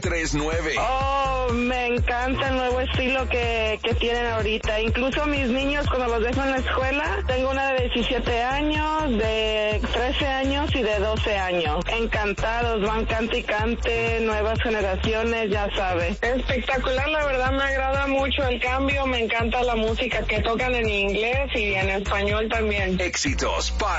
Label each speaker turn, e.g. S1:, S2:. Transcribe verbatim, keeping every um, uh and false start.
S1: tres nueve.
S2: Oh, me encanta el nuevo estilo que, que tienen ahorita. Incluso mis niños, cuando los dejo en la escuela, tengo una de diecisiete años, de trece años y de doce años. Encantados, van cante y cante, nuevas generaciones, ya sabe. Espectacular, la verdad me agrada mucho el cambio, me encanta la música que tocan en inglés y en español también.
S1: Éxitos para